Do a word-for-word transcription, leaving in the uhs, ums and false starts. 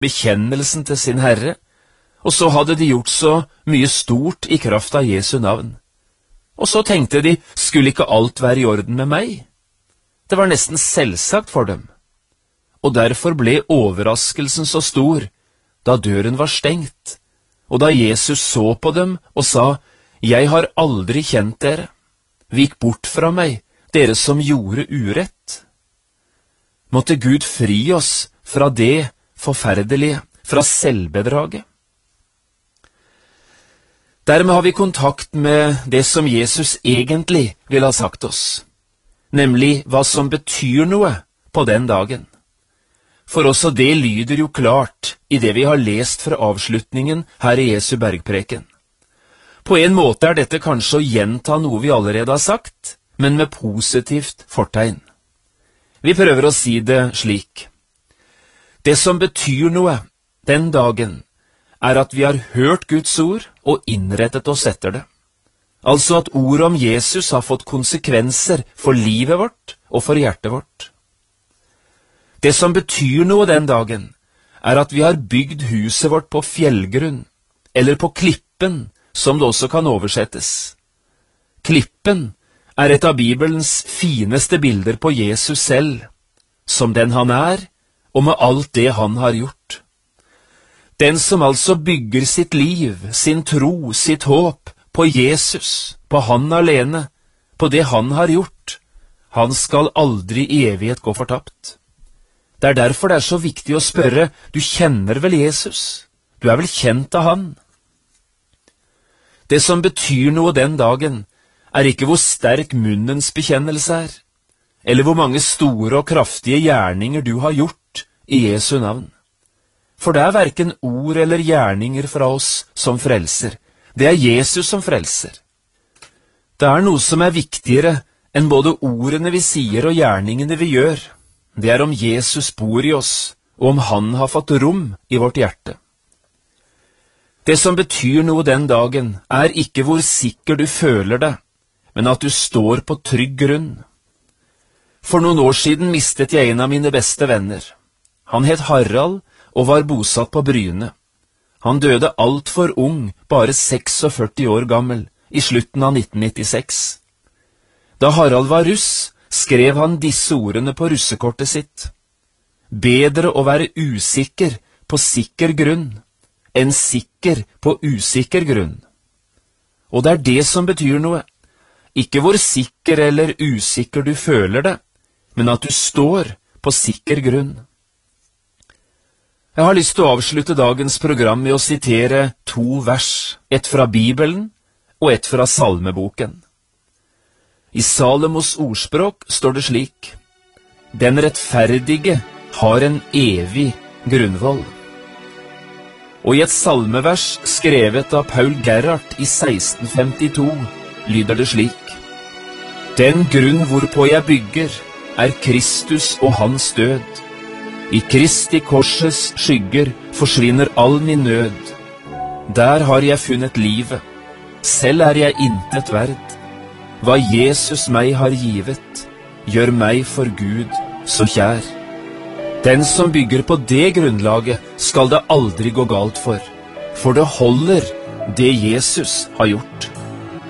bekjennelsen til sin Herre, og så hadde de gjort så mye stort i kraft av Jesu navn. Og så tenkte de, skulle ikke alt være i orden med meg? Det var nesten selvsagt for dem. Og derfor ble overraskelsen så stor, da døren var stengt, og da Jesus så på dem og sa, «Jeg har aldri kjent dere. Vik bort fra meg, dere som gjorde urett.» Måtte Gud fri oss fra det forferdelige, fra selvbedraget. Dermed har vi kontakt med det som Jesus egentlig vil ha sagt oss, nemlig hva som betyr noe på den dagen. For også det lyder jo klart i det vi har lest fra avslutningen her i Jesu bergpreken. På en måte er dette kanskje å gjenta noe vi allerede har sagt, men med positivt fortegn. Vi prøver å si det slik. Det som betyr noe den dagen, er at vi har hørt Guds ord og innrettet oss etter det. Altså at ordet om Jesus har fått konsekvenser for livet vårt og for hjertet vårt. Det som betyr noe den dagen, er at vi har bygd huset vårt på fjellgrunn, eller på klippen, som det også kan oversettes. Klippen er et av Bibelens fineste bilder på Jesus selv, som den han er, og med alt det han har gjort. Den som altså bygger sitt liv, sin tro, sitt håp på Jesus, på han alene, på det han har gjort, han skal aldri i evighet gå fortapt. Det er derfor det er så viktig å spørre, du kjenner vel Jesus? Du er vel kjent av han? Det som betyr noe den dagen, er ikke hvor sterk munnens bekjennelse er, eller hvor mange store og kraftige gjerninger du har gjort i Jesu navn. For det er hverken ord eller gjerninger fra oss som frelser. Det er Jesus som frelser. Det er noe som er viktigere enn både ordene vi sier og gjerningene vi gjør. Det er om Jesus bor i oss, og om han har fått rom i vårt hjerte. Det som betyr noe den dagen, er ikke hvor sikker du føler det, men at du står på trygg grunn. For noen år siden mistet jeg en av mine beste venner. Han het Harald og var bosatt på Bryne. Han døde alt for ung, bare førtiseks år gammel, i slutten av nitten nittiseks. Da Harald var russ, skrev han disse ordene på russekortet sitt. Bedre å være usikker på sikker grunn, enn sikker på usikker grunn. Og det er det som betyr noe. Ikke hvor sikker eller usikker du føler det, men at du står på sikker grunn. Jeg har lyst til å avslutte dagens program med å sitere to vers, ett fra Bibelen og ett fra Salmeboken. I Salomos ordspråk står det slik: Den rettferdige har en evig grunnvoll. Og i et salmevers skrevet av Paul Gerhardt i seksten femtito lyder det slik: Den grunn hvorpå jeg bygger, er Kristus og hans død. I Kristi korsets skygger forsvinner all min nød. Der har jeg funnet livet, selv er jeg intet verd. Hva Jesus meg har givet, gjør meg for Gud så kjær. Den som bygger på det grunnlaget, skal det aldri gå galt for, for det holder det Jesus har gjort.